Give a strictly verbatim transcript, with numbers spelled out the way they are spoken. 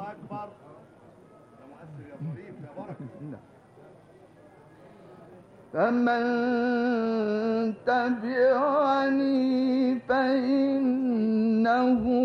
أكبر. يا مؤثر يا ظريف يا بركة. فمن تبعني فإنه